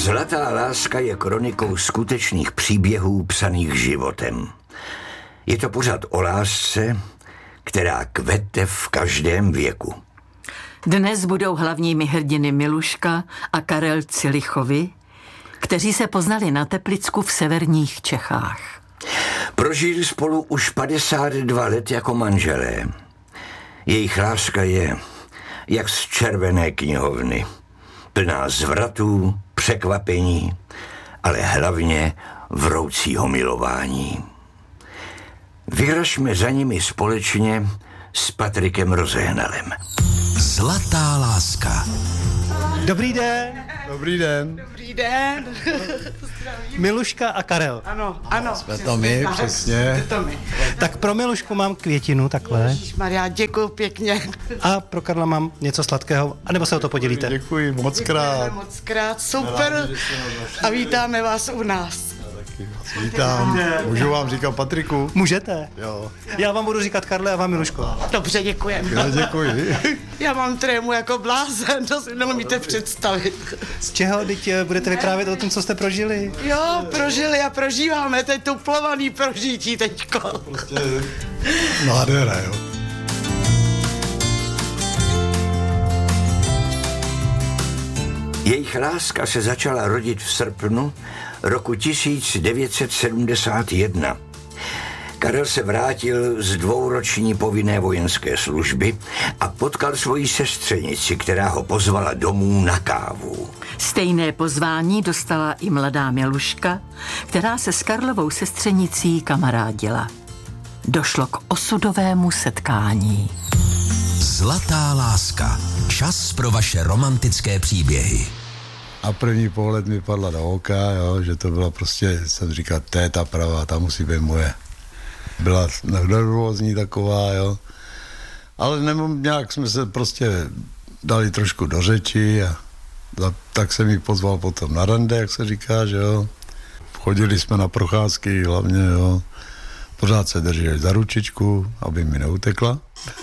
Zlatá láska je kronikou skutečných příběhů psaných životem. Je to pořad o lásce, která kvete v každém věku. Dnes budou hlavními hrdiny Miluška a Karel Cilichovi, kteří se poznali na Teplicku v severních Čechách. Prožili spolu už 52 let jako manželé. Jejich láska je jak z červené knihovny, plná zvratů, překvapení, ale hlavně vroucího milování. Vyražme za nimi společně s Patrikem Rozehnalem. Zlatá láska. Dobrý den. Dobrý den. Dobrý den. Miluška a Karel. Ano. Jsme to my, přesně. To my. Tak pro Milušku mám květinu, takhle. Ježišmarja, děkuju pěkně. A pro Karla mám něco sladkého, anebo se o to podělíte. Děkuji moc krát. Moc krát, super. A vítáme vás u nás. Vítám. Můžu vám říkat Patriku? Můžete. Jo. Já vám budu říkat Karle a vám Miluško. Dobře, děkujeme. Já děkuji. Já mám trému jako blázen, to si neumíte představit. Z čeho teď budete vyprávět o tom, co jste prožili? Jo, prožili a prožíváme, to je tuplovaný prožití teďko. Prostě nádhera, jo. Jejich láska se začala rodit v srpnu roku 1971. Karel se vrátil z dvouroční povinné vojenské služby a potkal svoji sestřenici, která ho pozvala domů na kávu. Stejné pozvání dostala i mladá Miluška, která se s Karlovou sestřenicí kamarádila. Došlo k osudovému setkání. Zlatá láska. Čas pro vaše romantické příběhy. A první pohled mi padla do oka, jo, že to byla prostě, jsem říkal, to je ta pravá, ta musí být moje. Byla nervózní taková, jo. Ale nějak jsme se prostě dali trošku do řeči a tak jsem ji pozval potom na rande, jak se říká, že jo. Chodili jsme na procházky hlavně, jo. Pořád se drželi za ručičku, aby mi neutekla.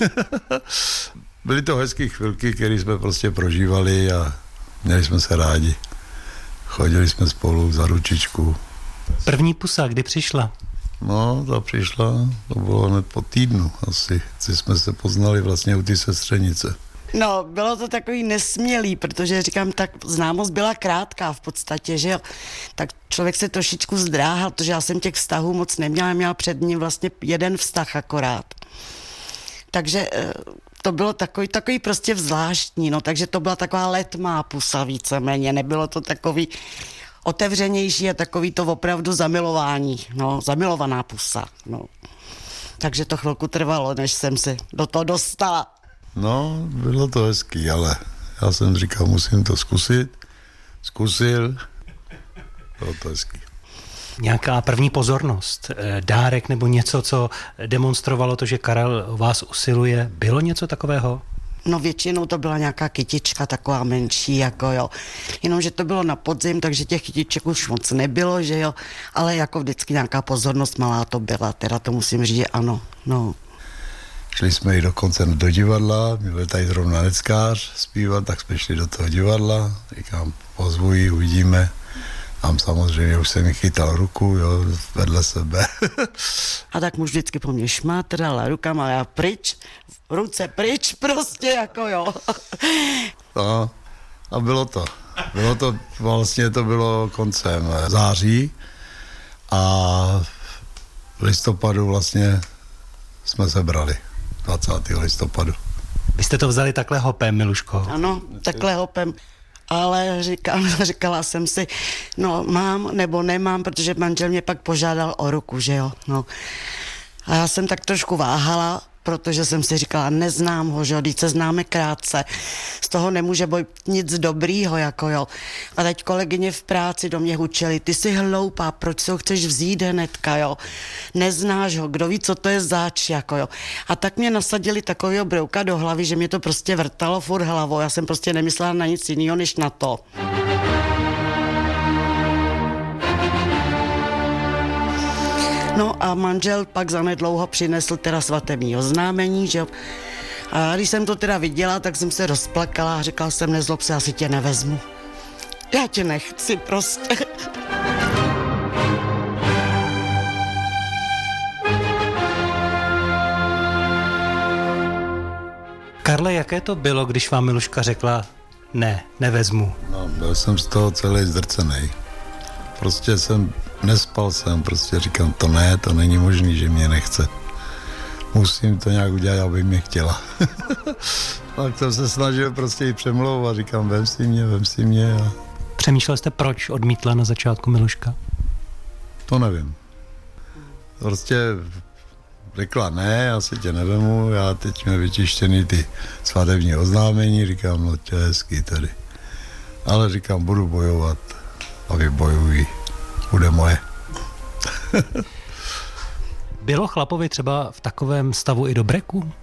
Byly to hezké chvilky, které jsme prostě prožívali a měli jsme se rádi. Chodili jsme spolu za ručičku. První pusa, kdy přišla? No, ta přišla, to bylo hned po týdnu asi, co jsme se poznali vlastně u té sestřenice. No, bylo to takový nesmělý, protože říkám, tak známost byla krátká v podstatě, že jo. Tak člověk se trošičku zdráhal, protože já jsem těch vztahů moc neměla, měla před ním vlastně jeden vztah akorát. Takže to bylo takový prostě zvláštní, no, takže to byla taková letmá pusa víceméně, nebylo to takový otevřenější a takový to opravdu zamilování, no, zamilovaná pusa, no. Takže to chvilku trvalo, než jsem se do toho dostala. No, bylo to hezký, ale já jsem říkal, musím to zkusit. Zkusil. Bylo to hezký. Nějaká první pozornost, dárek nebo něco, co demonstrovalo to, že Karel vás usiluje. Bylo něco takového? No většinou to byla nějaká kytička, taková menší, jako jo. Jenomže to bylo na podzim, takže těch kytiček už moc nebylo, že jo. Ale jako vždycky nějaká pozornost malá to byla, teda to musím říct, že ano, no. Šli jsme i dokonce do divadla, byl tady zrovna neckář zpívat, tak jsme šli do toho divadla, říkám, pozvu ji, uvidíme. Tam samozřejmě už jsem mi chytal ruku, jo, vedle sebe. A tak muž vždycky po mně šmátrala rukama, já pryč, ruce pryč prostě, jako jo. No, a bylo to vlastně to bylo koncem září a v listopadu vlastně jsme se brali, 20. listopadu. Vy jste to vzali takhle hopem, Miluško? Ano, takhle hopem. Ale říkala jsem si, no mám nebo nemám, protože manžel mě pak požádal o ruku, že jo, no. A já jsem tak trošku váhala, protože jsem si říkala, neznám ho, že jo, teď se známe krátce, z toho nemůže být nic dobrýho, jako jo. A teď kolegyně v práci do mě hučeli, ty jsi hloupá, proč se ho chceš vzít hnedka, jo, neznáš ho, kdo ví, co to je zač, jako jo. A tak mě nasadili takovýho brouka do hlavy, že mě to prostě vrtalo furt hlavou, já jsem prostě nemyslela na nic jiného, než na to. No a manžel pak zanedlouho přinesl teda svatební oznámení, že jo. A když jsem to teda viděla, tak jsem se rozplakala a řekla jsem, nezlob se, asi tě nevezmu. já tě nechci prostě. Karle, jaké to bylo, když vám Miluška řekla ne, nevezmu? No, byl jsem z toho celý zdrcenej. Prostě nespal jsem, prostě říkám, to není možný, že mě nechce. Musím to nějak udělat, aby mě chtěla. Tak jsem se snažil prostě ji přemlouvat, říkám, vem si mě. A... Přemýšlel jste, proč odmítla na začátku Miluška? To nevím. Prostě řekla ne, já si tě nevemu, já teď mě vytištěný ty svatební oznámení, říkám, no to je hezký tady. Ale říkám, budu bojovat a vybojuji, bude moje. Bylo chlapovi třeba v takovém stavu i do breku?